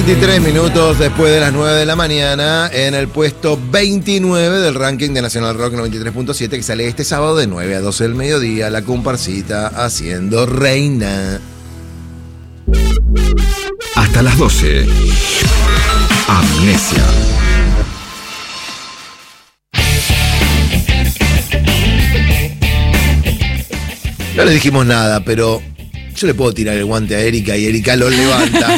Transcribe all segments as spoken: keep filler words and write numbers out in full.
veintitrés minutos después de las nueve de la mañana, en el puesto veintinueve del ranking de Nacional Rock noventa y tres punto siete, que sale este sábado de nueve a doce del mediodía, la comparsita Haciendo Reina. Hasta las doce. Amnesia. No le dijimos nada, pero yo le puedo tirar el guante a Erika y Erika lo levanta.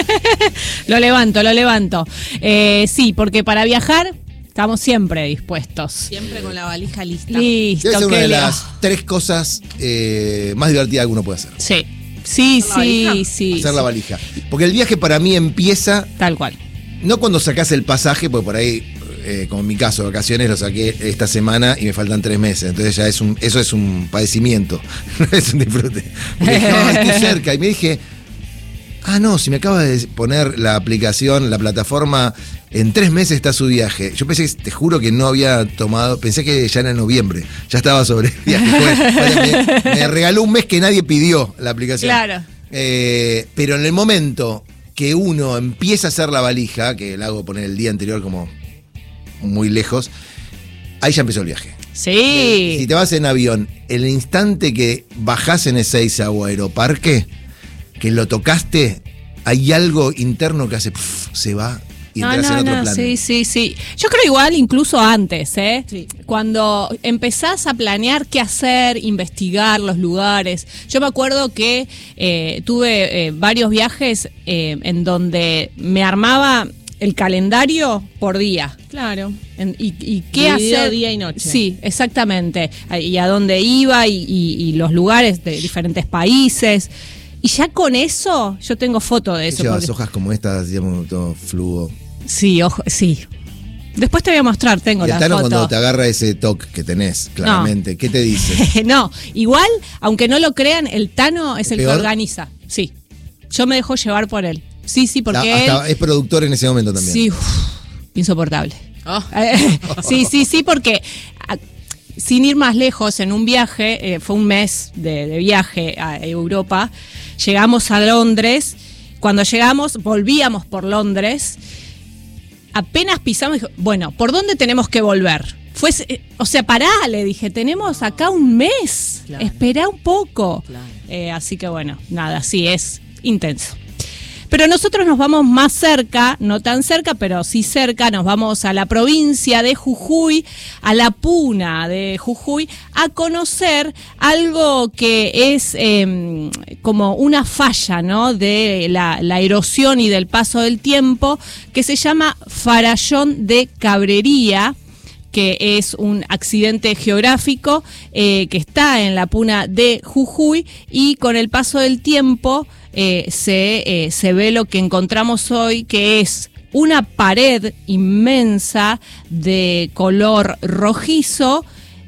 Lo levanto, lo levanto. Eh, sí, porque para viajar estamos siempre dispuestos. Siempre con la valija lista. Listo. Debe ser una de leo. las tres cosas eh, más divertidas que uno puede hacer. Sí, sí, ¿Hacer la sí, valija? sí. Hacer sí. la valija. Porque el viaje para mí empieza, Tal cual. no cuando sacás el pasaje, porque por ahí, eh, como en mi caso, vacaciones lo saqué esta semana y me faltan tres meses. Entonces ya es un, eso es un padecimiento, no es un disfrute. Porque no, estoy cerca. Y me dije, ah, no, si me acaba de poner la aplicación, la plataforma, en tres meses está su viaje. Yo pensé, te juro que no había tomado, pensé que ya era en noviembre, ya estaba sobre el viaje. Fue, me, me regaló un mes que nadie pidió la aplicación. Claro. Eh, pero en el momento que uno empieza a hacer la valija, que la hago poner el día anterior como muy lejos, ahí ya empezó el viaje. Sí. Si te vas en avión, el instante que bajás en Ezeiza o Aeroparque, que lo tocaste, hay algo interno que hace, pff, se va y No, entras no, en otro no, plano. sí, sí, sí. Yo creo igual incluso antes, ¿eh? Sí. Cuando empezás a planear qué hacer, investigar los lugares. Yo me acuerdo que eh, tuve eh, varios viajes eh, en donde me armaba el calendario por día. Claro. En- y, y qué Dividido hacer. día y noche. Sí, exactamente. Y a dónde iba y, y- y los lugares de diferentes países. Y ya con eso, yo tengo foto de eso. Llevas porque- hojas como estas, digamos, todo fluo. Sí, ojo, sí. Después te voy a mostrar, tengo Y la el Tano, foto. cuando te agarra ese toque que tenés, claramente, ¿qué te dice? No, igual, aunque no lo crean, el Tano es el ¿Peor? que organiza. Sí. Yo me dejo llevar por él. Sí, sí, porque Ah, él. hasta es productor en ese momento también. Sí, uf, insoportable. Oh. Eh, sí, sí, sí, porque a- sin ir más lejos, en un viaje, eh, fue un mes de, de viaje a Europa, llegamos a Londres. Cuando llegamos, volvíamos por Londres. Apenas pisamos, dijo, bueno, ¿por dónde tenemos que volver? Fue, eh, o sea, pará, le dije, tenemos acá un mes, Claro. esperá un poco. Claro. Eh, así que bueno, nada, sí, es intenso. Pero nosotros nos vamos más cerca, no tan cerca, pero sí cerca, nos vamos a la provincia de Jujuy, a la Puna de Jujuy, a conocer algo que es eh, como una falla, ¿no?, de la, la erosión y del paso del tiempo, que se llama Farallón de Cabrería, que es un accidente geográfico eh, que está en la Puna de Jujuy, y con el paso del tiempo eh, se, eh, se ve lo que encontramos hoy, que es una pared inmensa de color rojizo,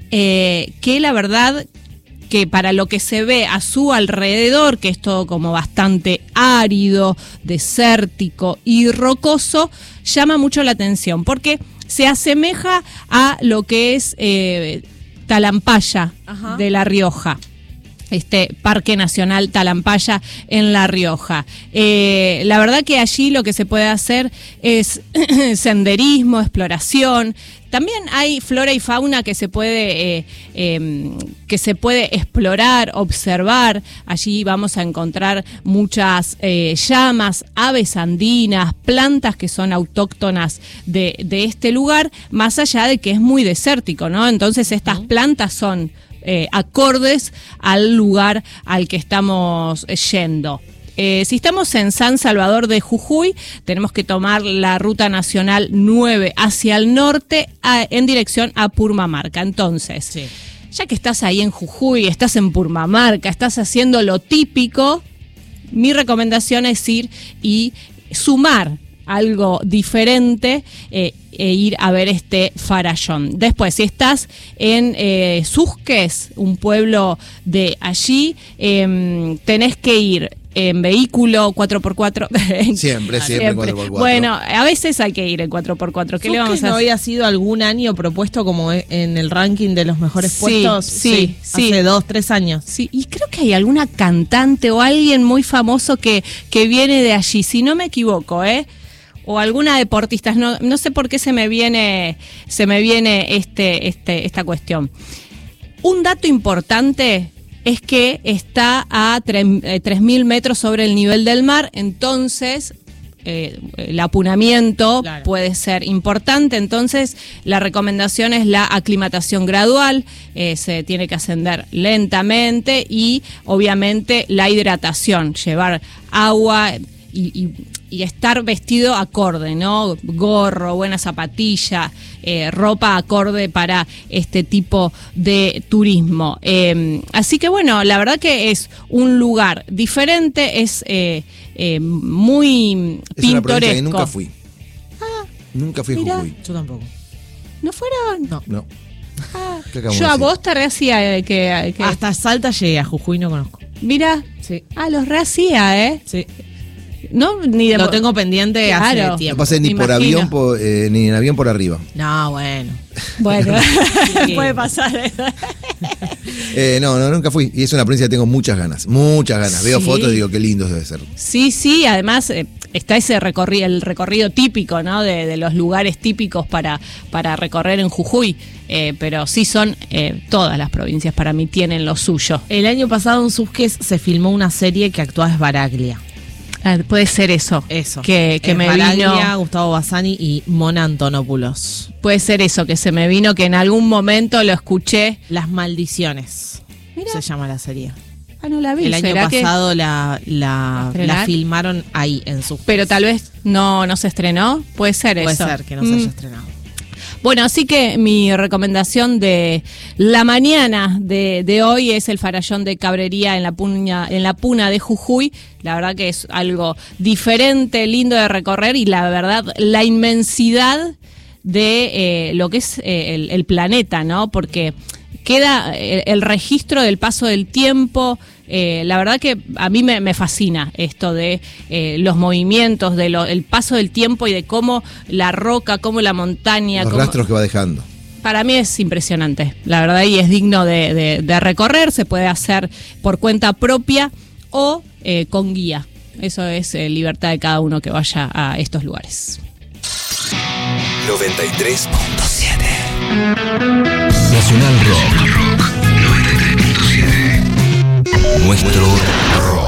eh, que la verdad que para lo que se ve a su alrededor, que es todo como bastante árido, desértico y rocoso, llama mucho la atención, porque se asemeja a lo que es eh, Talampaya, Ajá. de La Rioja. Este Parque Nacional Talampaya en La Rioja. Eh, la verdad que allí lo que se puede hacer es senderismo, exploración. También hay flora y fauna que se puede eh, eh, que se puede explorar, observar. Allí vamos a encontrar muchas eh, llamas, aves andinas, plantas que son autóctonas de, de este lugar, más allá de que es muy desértico, ¿no? Entonces estas plantas son Eh, acordes al lugar al que estamos yendo. Eh, si estamos en San Salvador de Jujuy, tenemos que tomar la ruta nacional nueve hacia el norte a, en dirección a Purmamarca. Entonces, Sí. ya que estás ahí en Jujuy, estás en Purmamarca, estás haciendo lo típico, mi recomendación es ir y sumar algo diferente eh, e ir a ver este farallón. Después, si estás en eh, Susques, un pueblo de allí, eh, tenés que ir en vehículo cuatro por cuatro. Siempre, siempre cuatro por cuatro. Bueno, a veces hay que ir en cuatro por cuatro. ¿Qué le vamos que a no hacer? había sido algún año propuesto como en el ranking de los mejores Sí, puestos? sí, sí. Hace dos, tres años. Sí, y creo que hay alguna cantante o alguien muy famoso que, que viene de allí, si no me equivoco, ¿eh? O alguna deportista, no, no sé por qué se me viene, se me viene este, este, esta cuestión. Un dato importante es que está a tres mil metros sobre el nivel del mar, entonces eh, el apunamiento claro. puede ser importante, entonces la recomendación es la aclimatación gradual, eh, se tiene que ascender lentamente y obviamente la hidratación, llevar agua y, y y estar vestido acorde, ¿no? Gorro, buena zapatilla, eh, ropa acorde para este tipo de turismo. Eh, así que bueno, la verdad que es un lugar diferente, es eh, eh, muy es pintoresco. Una provincia que nunca fui. Ah, nunca fui a Jujuy. Yo tampoco. ¿No fueron? No. No. Ah, yo a decir? Vos te rehacía eh, que, que... Hasta Salta llegué, a Jujuy no conozco. Mira. Sí. Ah, los rehacía, ¿eh? Sí. No, ni de Lo tengo pendiente claro. hace tiempo. No pasé ni Me por imagino. avión por, eh, ni en avión por arriba. No, bueno. Bueno, sí. puede pasar eso. eh, no, no, nunca fui. Y es una provincia que tengo muchas ganas, muchas ganas. Veo sí. fotos y digo, qué lindo debe ser. Sí, sí, además eh, está ese recorrido, el recorrido típico, ¿no? De, de los lugares típicos para, para recorrer en Jujuy. Eh, pero sí son, eh, todas las provincias para mí tienen lo suyo. El año pasado en Susques se filmó una serie que actuaba Esbaraglia. Ah, puede ser eso. Eso. Que, que me Esbaraglia, vino. Gustavo Bassani y Mona Antonopoulos. Puede ser eso, que se me vino, que en algún momento lo escuché. Las Maldiciones. Mirá. Se llama la serie. Ah, no la vi. El año pasado que... la, la, la filmaron ahí en Susques. Pero tal vez no, no se estrenó. Puede ser Puede eso. Puede ser que no mm. se haya estrenado. Bueno, así que mi recomendación de la mañana de, de hoy es el farallón de Cabrería en la, puña, en la Puna de Jujuy. La verdad que es algo diferente, lindo de recorrer y la verdad, la inmensidad de eh, lo que es eh, el, el planeta, ¿no? Porque queda el, el registro del paso del tiempo. Eh, la verdad que a mí me, me fascina esto de eh, los movimientos, de lo, el paso del tiempo y de cómo la roca, cómo la montaña... Los cómo... rastros que va dejando. Para mí es impresionante, la verdad, y es digno de, de, de recorrer, se puede hacer por cuenta propia o eh, con guía. Eso es eh, libertad de cada uno que vaya a estos lugares. noventa y tres punto siete Nacional Rock. Rock noventa y tres punto siete Nuestro rock.